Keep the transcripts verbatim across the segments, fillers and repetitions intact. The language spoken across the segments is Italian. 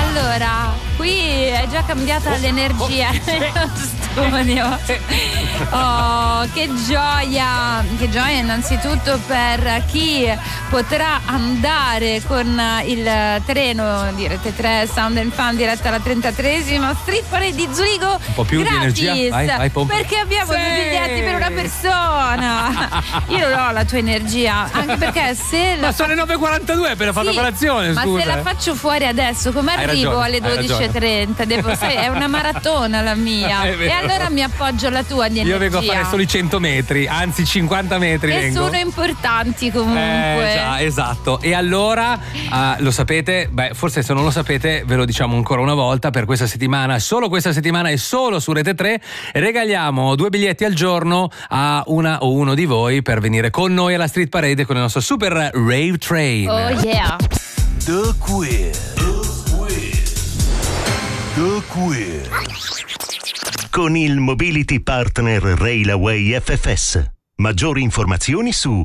Allora, qui è già cambiata l'energia nello studio. Oh, che gioia! Che gioia innanzitutto per chi potrà andare con il treno di Rete tre Sound and Fun diretta alla trentatreesima Street Parade di Zurigo. Un po' più gratis, di energia. Vai, vai, pompa. perché abbiamo sì. due biglietti per una persona. Io non ho la tua energia, anche perché se la ma sono le nove e quarantadue, appena fatto sì, colazione, ma scusa. se la faccio fuori adesso, come Hai arrivo ragione, alle dodici e trenta? Devo, sai, è una maratona la mia. E allora mi appoggio alla tua di energia. Io vengo a fare solo i cento metri, anzi cinquanta metri. Che vengo. sono importanti comunque. Eh, già, esatto. E allora, uh, lo sapete, beh, forse se non lo sapete, ve lo diciamo ancora una volta, per questa settimana, solo questa settimana e solo su Rete tre, regaliamo due biglietti al giorno a una o uno di voi per venire con noi alla Street Parade con il nostro super Rave Train. Oh yeah. The Quiz. The Quiz. The Quiz. Con il Mobility Partner Railway F F S. Maggiori informazioni su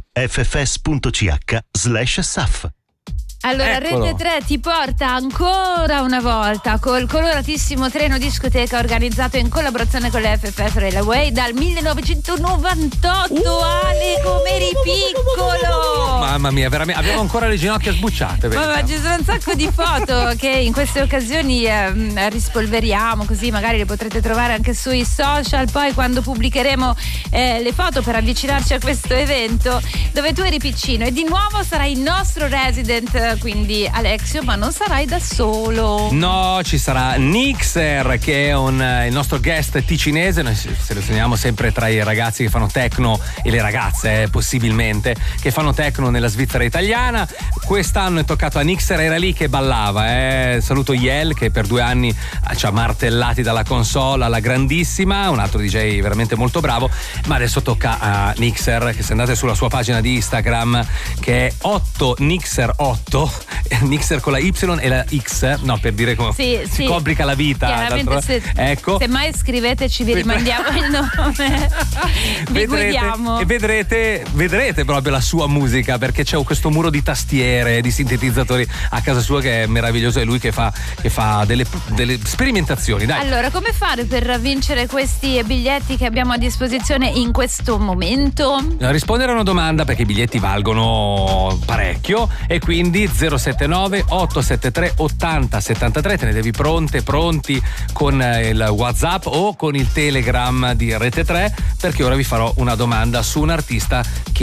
ffs.ch slash saf. Allora, Eccolo. Rete tre ti porta ancora una volta col coloratissimo treno discoteca organizzato in collaborazione con le F F S Railway dal millenovecentonovantotto. Uh, Ale, come eri piccolo! Mamma mia, veramente abbiamo ancora le ginocchia sbucciate. Ma, ma ci sono un sacco di foto che in queste occasioni eh, rispolveriamo, così magari le potrete trovare anche sui social. Poi quando pubblicheremo eh, le foto per avvicinarci a questo evento dove tu eri piccino e di nuovo sarai il nostro resident, quindi Alexio, ma non sarai da solo. No, ci sarà Nixer, che è un, il nostro guest ticinese. Noi selezioniamo sempre tra i ragazzi che fanno techno e le ragazze, eh, possibilmente, che fanno techno nella Svizzera italiana. Quest'anno è toccato a Nixer, era lì che ballava. Eh. Saluto Yel, che per due anni ci ha martellati dalla console alla grandissima, un altro D J veramente molto bravo. Ma adesso tocca a Nixer, che se andate sulla sua pagina di Instagram, che è otto Nixer otto, Nixer con la Y e la X, no, per dire come sì, si sì. complica la vita. Chiaramente, se, ecco. se mai scriveteci vi rimandiamo il nome. Vi vedrete, guidiamo. E vedrete, vedrete proprio la sua musica, perché c'è questo muro di tastiere, di sintetizzatori a casa sua che è meraviglioso. È lui che fa, che fa delle, delle sperimentazioni. Dai. Allora, come fare per vincere questi biglietti che abbiamo a disposizione in questo momento? Rispondere a una domanda, perché i biglietti valgono parecchio, e quindi zero sette nove otto sette tre ottanta settantatré, tenetevi pronte, pronti con il WhatsApp o con il Telegram di Rete tre, perché ora vi farò una domanda su un artista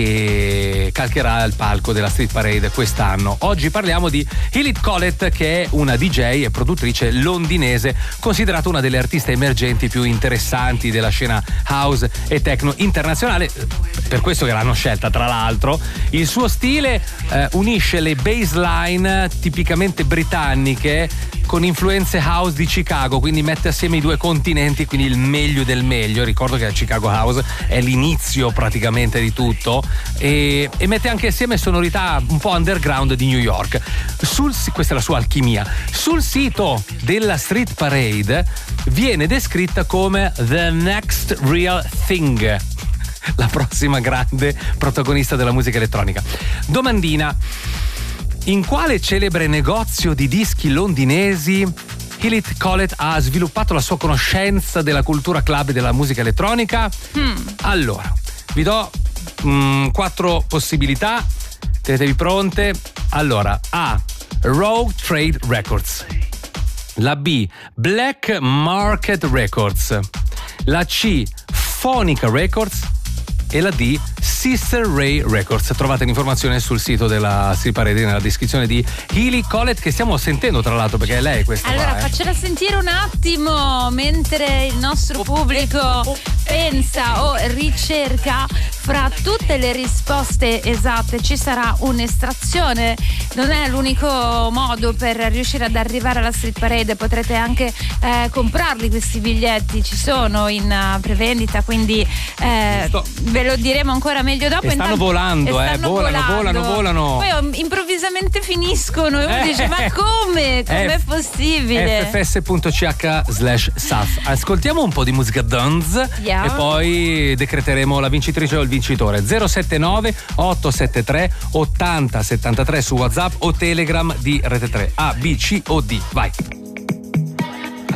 che calcherà il palco della Street Parade quest'anno. Oggi parliamo di Hillit Collett, che è una D J e produttrice londinese, considerata una delle artiste emergenti più interessanti della scena house e techno internazionale, per questo che l'hanno scelta tra l'altro. Il suo stile eh, unisce le baseline tipicamente britanniche con influenze house di Chicago, quindi mette assieme i due continenti, quindi il meglio del meglio. Ricordo che la Chicago House è l'inizio praticamente di tutto, e, e mette anche assieme sonorità un po' underground di New York. Sul, questa è la sua alchimia. Sul sito della Street Parade viene descritta come The Next Real Thing, la prossima grande protagonista della musica elettronica. Domandina: in quale celebre negozio di dischi londinesi Hillit Collett ha sviluppato la sua conoscenza della cultura club e della musica elettronica? Hmm. Allora, vi do mm, quattro possibilità, tenetevi pronte. Allora, A. Rogue Trade Records, la B. Black Market Records, la C. Phonica Records e la D. Sister Ray Records. Trovate l'informazione sul sito della Street Parade nella descrizione di Hillit Collett, che stiamo sentendo tra l'altro, perché è lei questa. Allora qua, eh. faccela sentire un attimo mentre il nostro pubblico pensa o ricerca. Fra tutte le risposte esatte ci sarà un'estrazione. Non è l'unico modo per riuscire ad arrivare alla Street Parade, potrete anche eh, comprarli questi biglietti, ci sono in uh, prevendita, quindi eh, ve lo diremo ancora meglio dopo. E stanno Intanto, volando, e eh, stanno volano, volando. volano, volano. Poi um, improvvisamente finiscono e uno Eh. dice: ma come? Com'è F- possibile? ffs.ch slash saf. Ascoltiamo un po' di musica dance, Yeah. e poi decreteremo la vincitrice o il vincitore. Zero sette nove otto sette tre ottanta settantatré su WhatsApp o Telegram di Rete tre. A, B, C o D. Vai.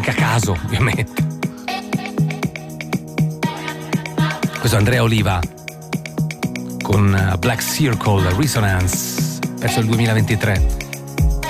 anche a caso ovviamente. Questo è Andrea Oliva con Black Circle Resonance verso il duemilaventitré.